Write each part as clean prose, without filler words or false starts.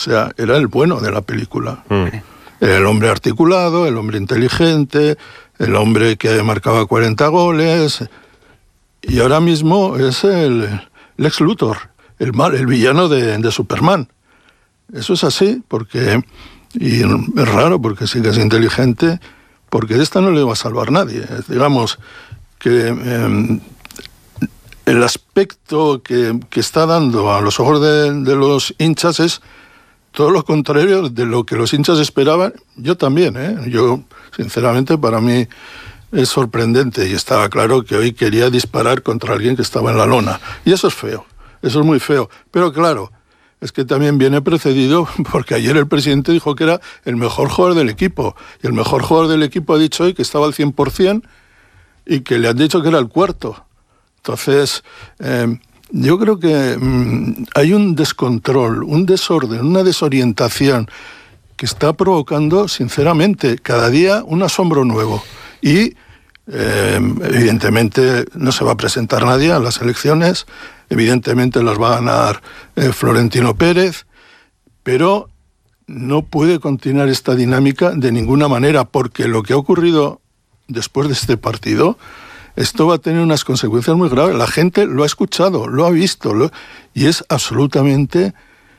sea, era el bueno de la película. Era el hombre articulado, el hombre inteligente, el hombre que marcaba 40 goles, y ahora mismo es el Lex Luthor, el villano de Superman. Eso es así, y es raro, porque sí que es inteligente, porque de esta no le va a salvar nadie. Digamos que el aspecto que está dando a los ojos de los hinchas es todo lo contrario de lo que los hinchas esperaban. Yo también, yo sinceramente para mí es sorprendente, y estaba claro que hoy quería disparar contra alguien que estaba en la lona, y eso es feo, eso es muy feo, pero claro, es que también viene precedido porque ayer el presidente dijo que era el mejor jugador del equipo, y el mejor jugador del equipo ha dicho hoy que estaba al 100% y que le han dicho que era el cuarto. Entonces, yo creo que hay un descontrol, un desorden, una desorientación que está provocando, sinceramente, cada día un asombro nuevo. Y, evidentemente, no se va a presentar nadie a las elecciones, evidentemente las va a ganar Florentino Pérez, pero no puede continuar esta dinámica de ninguna manera, porque lo que ha ocurrido después de este partido, esto va a tener unas consecuencias muy graves. La gente lo ha escuchado, lo ha visto, y es absolutamente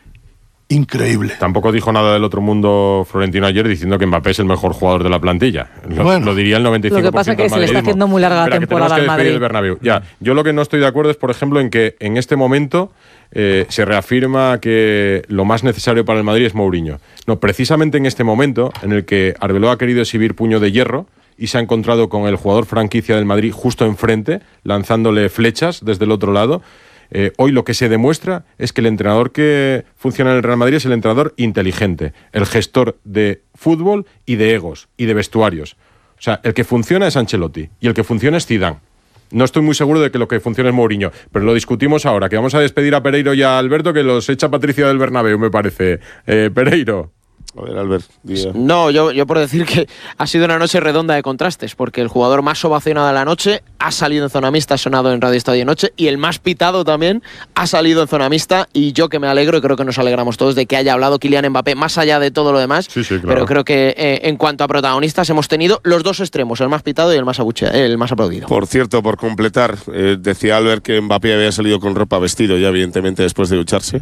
increíble. Tampoco dijo nada del otro mundo Florentino ayer diciendo que Mbappé es el mejor jugador de la plantilla. Lo diría el 95%. Lo que pasa es que se le está haciendo muy larga la temporada al Madrid. Ya, yo lo que no estoy de acuerdo es, por ejemplo, en que en este momento se reafirma que lo más necesario para el Madrid es Mourinho. No, precisamente en este momento en el que Arbeloa ha querido exhibir puño de hierro y se ha encontrado con el jugador franquicia del Madrid justo enfrente, lanzándole flechas desde el otro lado. Hoy lo que se demuestra es que el entrenador que funciona en el Real Madrid es el entrenador inteligente, el gestor de fútbol y de egos y de vestuarios. O sea, el que funciona es Ancelotti y el que funciona es Zidane. No estoy muy seguro de que lo que funcione es Mourinho, pero lo discutimos ahora, que vamos a despedir a Pereiro y a Alberto, que los echa Patricia del Bernabéu, me parece. Pereiro. A ver, Albert. No, yo por decir que ha sido una noche redonda de contrastes, porque el jugador más ovacionado de la noche ha salido en zona mixta, ha sonado en Radio Estadio Noche, y el más pitado también ha salido en zona mixta, y yo que me alegro, y creo que nos alegramos todos de que haya hablado Kylian Mbappé, más allá de todo lo demás, sí, claro. Pero creo que en cuanto a protagonistas hemos tenido los dos extremos, el más pitado y el más aplaudido. Por cierto, por completar, decía Albert que Mbappé había salido con ropa vestido ya evidentemente después de ducharse.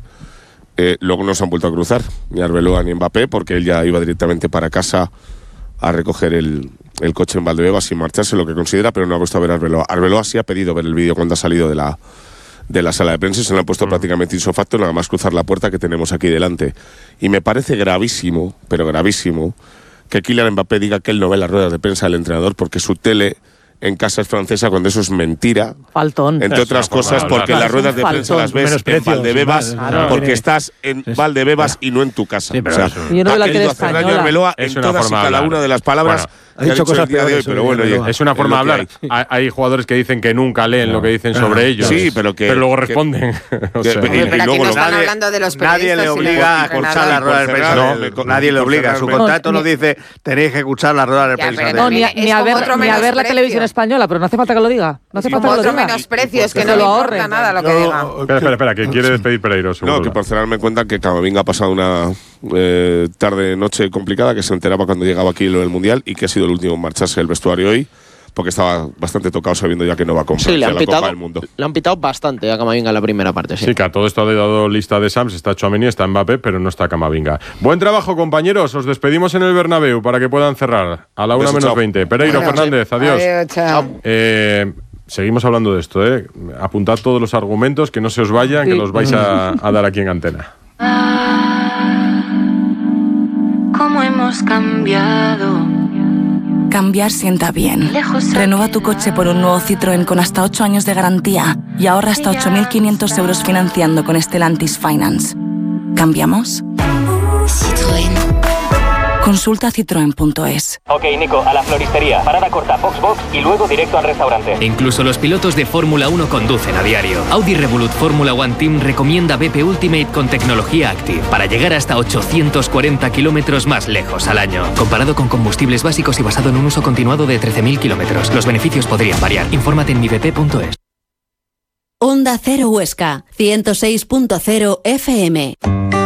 Luego no se han vuelto a cruzar, ni Arbeloa ni Mbappé, porque él ya iba directamente para casa a recoger el coche en Valdebebas sin marcharse, lo que considera, pero no ha puesto a ver a Arbeloa. Arbeloa sí ha pedido ver el vídeo cuando ha salido de la sala de prensa y se le ha puesto prácticamente isofacto, nada más cruzar la puerta que tenemos aquí delante. Y me parece gravísimo, pero gravísimo, que Kylian Mbappé diga que él no ve las ruedas de prensa del entrenador porque su tele en casa es francesa, cuando eso es mentira. Faltón. Entre otras cosas, porque las ruedas de prensa las ves en Valdebebas, porque estás en Valdebebas y no en tu casa. Sí, o sea, yo no ha querido hacer daño a Arbeloa en todas y cada una de las palabras que ha dicho cosas el día de hoy, pero bueno, es una forma de hablar. Hay jugadores que dicen que nunca leen lo que dicen sobre ellos, sí, pero luego responden. Pero luego no están hablando de los periodistas. Nadie le obliga a escuchar las ruedas de prensa. Nadie le obliga. Su contrato no dice tenéis que escuchar las ruedas de prensa. No, ni a ver la televisión española, pero no hace falta que lo diga. No hace falta que lo diga. Otro menosprecio, es que no le importa nada lo que diga. Espera, que quiere despedir Pereiro. No, que por cerrarme cuenta que Camavinga ha pasado una tarde-noche complicada, que se enteraba cuando llegaba aquí lo del Mundial y que ha sido el último en marcharse del vestuario hoy, porque estaba bastante tocado sabiendo ya que no va a comprar la Copa del Mundo. Le han pitado bastante a Camavinga en la primera parte. Sí, que a todo esto ha dado lista de Sams, está Tchouaméni, está Mbappé, pero no está Camavinga. Buen trabajo, compañeros, os despedimos en el Bernabéu para que puedan cerrar a la 1:20. Pereiro, Fernández, adiós. Chao. Seguimos hablando de esto, apuntad todos los argumentos, que no se os vayan, que los vais a dar aquí en antena. ¿Cómo hemos cambiado? Cambiar sienta bien. Renueva tu coche por un nuevo Citroën con hasta 8 años de garantía y ahorra hasta 8.500 euros financiando con Stellantis Finance. ¿Cambiamos? Citroën. Consulta citroen.es. Ok, Nico, a la floristería. Parada corta, box y luego directo al restaurante. Incluso los pilotos de Fórmula 1 conducen a diario. Audi Revolut Fórmula One Team recomienda BP Ultimate con tecnología Active para llegar hasta 840 kilómetros más lejos al año. Comparado con combustibles básicos y basado en un uso continuado de 13.000 kilómetros. Los beneficios podrían variar. Infórmate en mibp.es. Onda Cero Huesca, 106.0 FM.